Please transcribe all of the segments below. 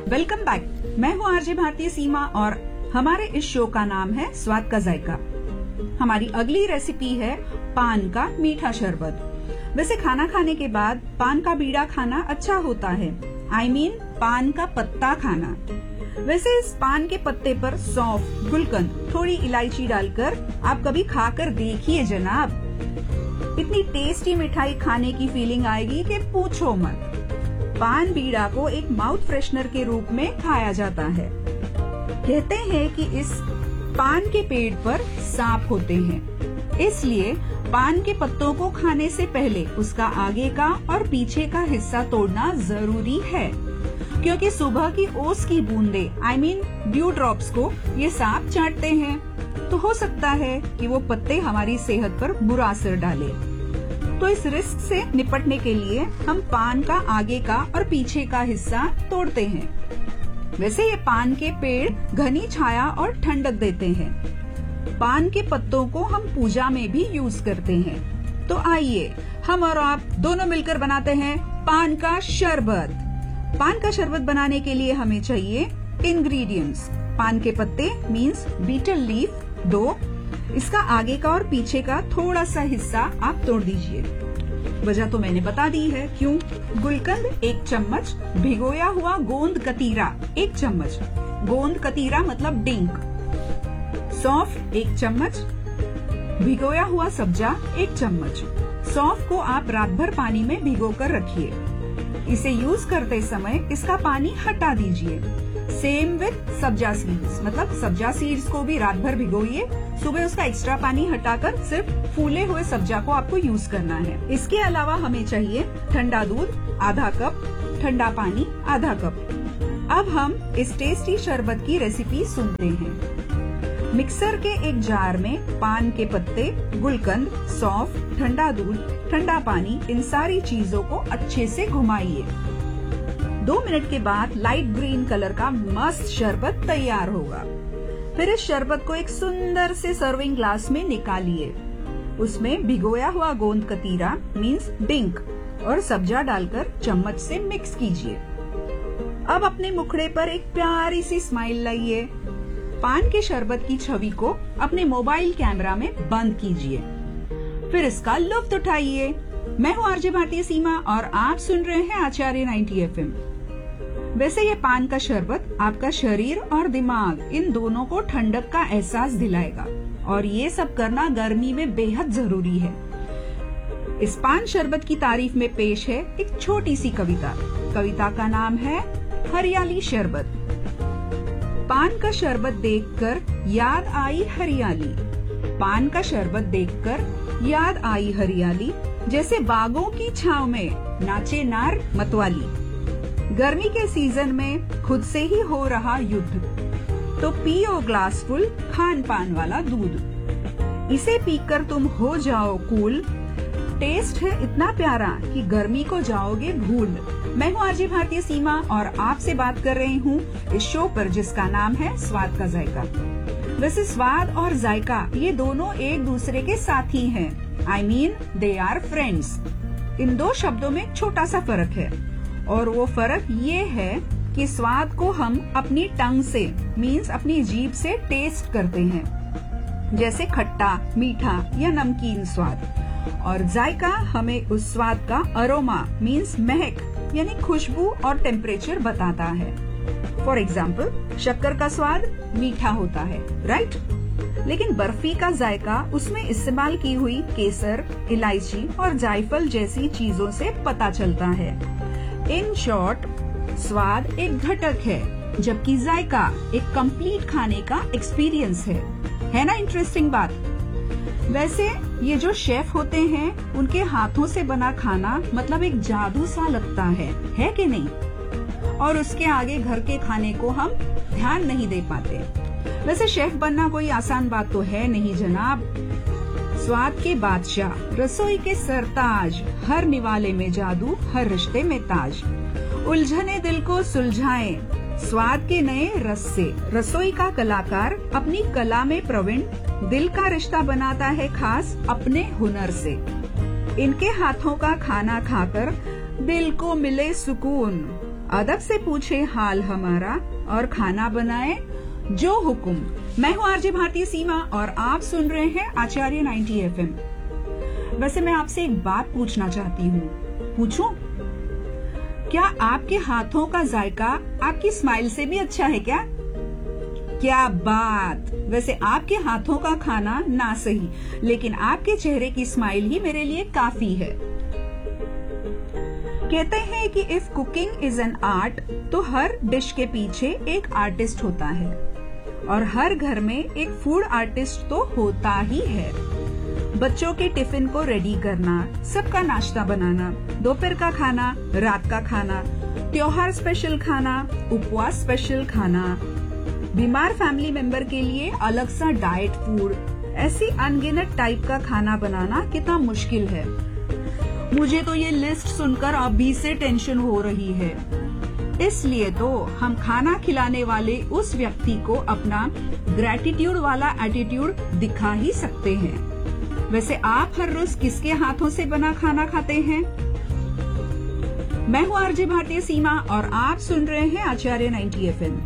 Welcome back. मैं हूँ RJ भारतीय सीमा और हमारे इस शो का नाम है स्वाद का जायका। हमारी अगली रेसिपी है पान का मीठा शरबत। वैसे खाना खाने के बाद पान का बीड़ा खाना अच्छा होता है, I mean, पान का पत्ता खाना। वैसे इस पान के पत्ते पर सौंफ, गुलकंद, थोड़ी इलायची डालकर आप कभी खाकर देखिए जनाब। इतनी टेस्टी मिठाई खाने की फीलिंग आएगी कि पूछो मत। पान बीड़ा को एक माउथ फ्रेशनर के रूप में खाया जाता है। कहते हैं कि इस पान के पेड़ पर सांप होते हैं, इसलिए पान के पत्तों को खाने से पहले उसका आगे का और पीछे का हिस्सा तोड़ना जरूरी है, क्योंकि सुबह की ओस की बूंदे I mean ड्यू ड्रॉप्स को ये सांप चाटते हैं, तो हो सकता है कि वो पत्ते हमारी सेहत पर बुरा असर डाले। तो इस रिस्क से निपटने के लिए हम पान का आगे का और पीछे का हिस्सा तोड़ते हैं। वैसे ये पान के पेड़ घनी छाया और ठंडक देते हैं। पान के पत्तों को हम पूजा में भी यूज करते हैं। तो आइए हम और आप दोनों मिलकर बनाते हैं पान का शरबत। पान का शरबत बनाने के लिए हमें चाहिए इंग्रेडिएंट्स। पान के पत्ते मीन्स बीटल लीफ 2, इसका आगे का और पीछे का थोड़ा सा हिस्सा आप तोड़ दीजिए। वजह तो मैंने बता दी है क्यों। गुलकंद 1 चम्मच, भिगोया हुआ गोंद कतीरा 1 चम्मच, गोंद कतीरा मतलब डिंक। सौंफ 1 चम्मच, भिगोया हुआ सब्जा 1 चम्मच। सौंफ को आप रात भर पानी में भिगोकर रखिए। इसे यूज करते समय इसका पानी हटा दीजिए। सेम विथ सब्जा सीड्स, मतलब सब्जा सीड्स को भी रात भर भिगोइए। सुबह उसका एक्स्ट्रा पानी हटाकर सिर्फ फूले हुए सब्जा को आपको यूज करना है। इसके अलावा हमें चाहिए ठंडा दूध आधा कप, ठंडा पानी आधा कप। अब हम इस टेस्टी शरबत की रेसिपी सुनते हैं। मिक्सर के एक जार में पान के पत्ते, गुलकंद, सौंफ, ठंडा दूध, ठंडा पानी, इन सारी चीजों को अच्छे से घुमाइए। 2 मिनट के बाद लाइट ग्रीन कलर का मस्त शरबत तैयार होगा। फिर इस शरबत को एक सुंदर से सर्विंग ग्लास में निकालिए। उसमें भिगोया हुआ गोंद कतीरा मीन्स डिंक और सब्जा डालकर चम्मच से मिक्स कीजिए। अब अपने मुखड़े पर एक प्यारी सी स्माइल लाइए। पान के शरबत की छवि को अपने मोबाइल कैमरा में बंद कीजिए, फिर इसका लुत्फ उठाइए। मैं हूँ आरजे भारतीय सीमा और आप सुन रहे हैं आचार्य 90 FM। वैसे ये पान का शरबत आपका शरीर और दिमाग इन दोनों को ठंडक का एहसास दिलाएगा, और ये सब करना गर्मी में बेहद जरूरी है। इस पान शरबत की तारीफ में पेश है एक छोटी सी कविता। कविता का नाम है हरियाली शरबत। पान का शरबत देखकर याद आई हरियाली, पान का शरबत देखकर याद आई हरियाली, जैसे बागों की छांव में नाचे नार मतवाली। गर्मी के सीजन में खुद से ही हो रहा युद्ध, तो पियो ग्लास फुल खान पान वाला दूध। इसे पीकर तुम हो जाओ कूल, टेस्ट है इतना प्यारा कि गर्मी को जाओगे भूल। मैं हूँ आरजे भारतीय सीमा और आपसे बात कर रही हूँ इस शो पर जिसका नाम है स्वाद का जायका। वैसे स्वाद और जायका ये दोनों एक दूसरे के साथी हैं। I mean, they are friends। इन दो शब्दों में छोटा सा फर्क है, और वो फर्क ये है कि स्वाद को हम अपनी टंग से मीन्स अपनी जीभ से टेस्ट करते हैं, जैसे खट्टा, मीठा या नमकीन स्वाद, और जायका हमें उस स्वाद का अरोमा मीन्स महक यानी खुशबू और टेम्परेचर बताता है। फॉर एग्जाम्पल, शक्कर का स्वाद मीठा होता है, राइट? लेकिन बर्फी का जायका उसमें इस्तेमाल की हुई केसर, इलायची और जायफल जैसी चीजों से पता चलता है। इन शॉर्ट, स्वाद एक घटक है, जबकि जायका एक कंप्लीट खाने का एक्सपीरियंस है ना इंटरेस्टिंग बात? वैसे ये जो शेफ होते हैं उनके हाथों से बना खाना मतलब एक जादू सा लगता है कि नहीं? और उसके आगे घर के खाने को हम ध्यान नहीं दे पाते। वैसे शेफ बनना कोई आसान बात तो है नहीं जनाब। स्वाद के बादशाह, रसोई के सरताज, हर निवाले में जादू, हर रिश्ते में ताज। उलझने दिल को सुलझाएं स्वाद के नए रस से। रसोई का कलाकार अपनी कला में प्रवीण, दिल का रिश्ता बनाता है खास अपने हुनर से। इनके हाथों का खाना खाकर दिल को मिले सुकून, अदब से पूछे हाल हमारा और खाना बनाए जो हुकुम। मैं हूँ आरजे भारतीय सीमा और आप सुन रहे हैं आचार्य 90 FM। वैसे मैं आपसे एक बात पूछना चाहती हूँ, पूछूं? क्या आपके हाथों का जायका आपकी स्माइल से भी अच्छा है क्या? क्या बात! वैसे आपके हाथों का खाना ना सही, लेकिन आपके चेहरे की स्माइल ही मेरे लिए काफी है। कहते हैं कि if cooking is an art, तो हर डिश के पीछे एक आर्टिस्ट होता है और हर घर में एक फूड आर्टिस्ट तो होता ही है। बच्चों के टिफिन को रेडी करना, सबका नाश्ता बनाना, दोपहर का खाना, रात का खाना, त्योहार स्पेशल खाना, उपवास स्पेशल खाना, बीमार फैमिली मेंबर के लिए अलग सा डाइट फूड, ऐसी अनगिनत टाइप का खाना बनाना कितना मुश्किल है। मुझे तो ये लिस्ट सुनकर अभी से टेंशन हो रही है। इसलिए तो हम खाना खिलाने वाले उस व्यक्ति को अपना ग्रैटिट्यूड वाला एटीट्यूड दिखा ही सकते हैं। वैसे आप हर रोज किसके हाथों से बना खाना खाते हैं? मैं हूँ आरजे भारतीय सीमा और आप सुन रहे हैं आचार्य 90 FM।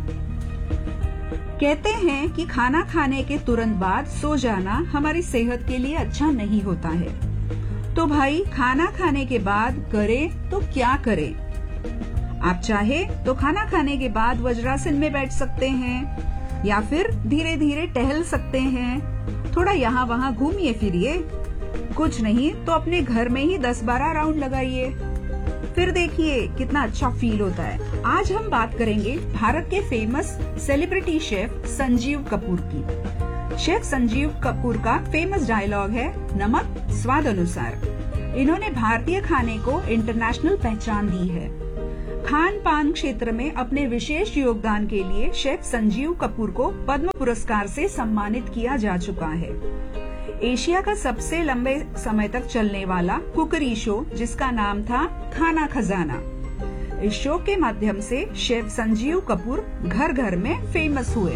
कहते हैं कि खाना खाने के तुरंत बाद सो जाना हमारी सेहत के लिए अच्छा नहीं होता है। तो भाई खाना खाने के बाद करें तो क्या करें? आप चाहे तो खाना खाने के बाद वज्रासन में बैठ सकते हैं या फिर धीरे धीरे टहल सकते हैं। थोड़ा यहाँ वहाँ घूमिए फिरिए, कुछ नहीं तो अपने घर में ही 10-12 राउंड लगाइए, फिर देखिए कितना अच्छा फील होता है। आज हम बात करेंगे भारत के famous celebrity chef Sanjeev Kapoor की। शेफ संजीव कपूर का फेमस डायलॉग है, नमक स्वाद अनुसार। इन्होंने भारतीय खाने को इंटरनेशनल पहचान दी है। खान पान क्षेत्र में अपने विशेष योगदान के लिए शेफ संजीव कपूर को पद्म पुरस्कार से सम्मानित किया जा चुका है। एशिया का सबसे लंबे समय तक चलने वाला कुकरी शो, जिसका नाम था खाना खजाना, इस शो के माध्यम से शेफ संजीव कपूर घर घर में फेमस हुए।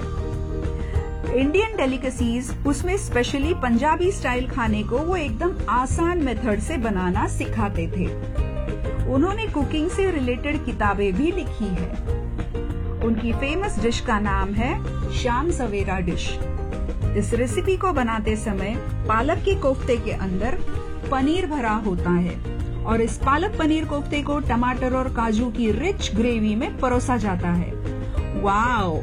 इंडियन डेलिकेसीज, उसमें स्पेशली पंजाबी स्टाइल खाने को वो एकदम आसान मेथड से बनाना सिखाते थे। उन्होंने कुकिंग से रिलेटेड किताबें भी लिखी है। उनकी फेमस डिश का नाम है शाम सवेरा डिश। इस रेसिपी को बनाते समय पालक के कोफ्ते के अंदर पनीर भरा होता है और इस पालक पनीर कोफ्ते को टमाटर और काजू की रिच ग्रेवी में परोसा जाता है। वाओ!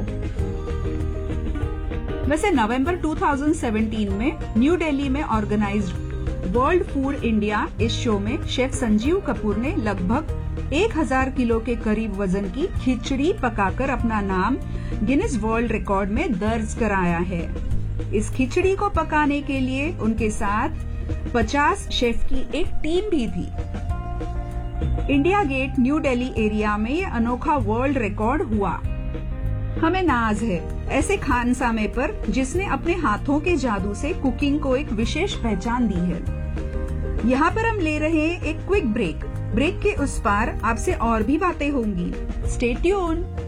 वैसे नवंबर 2017 में न्यू दिल्ली में ऑर्गेनाइज्ड वर्ल्ड फूड इंडिया, इस शो में शेफ संजीव कपूर ने लगभग 1000 किलो के करीब वजन की खिचड़ी पकाकर अपना नाम गिनीज वर्ल्ड रिकॉर्ड में दर्ज कराया है। इस खिचड़ी को पकाने के लिए उनके साथ 50 शेफ की एक टीम भी थी। India get new Delhi area में ये अनोखा वर्ल्ड रिकॉर्ड हुआ। हमें नाज है ऐसे खानसामे पर जिसने अपने हाथों के जादू से कुकिंग को एक विशेष पहचान दी है। यहाँ पर हम ले रहे हैं एक क्विक ब्रेक। ब्रेक के उस पार आपसे और भी बातें होंगी। Stay tune.